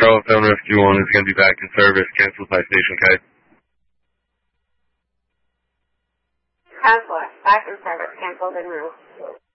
Charlottetown Rescue 1 is going to be back in service. Cancel by station, okay? Cancel it. Back in service. Canceled en route.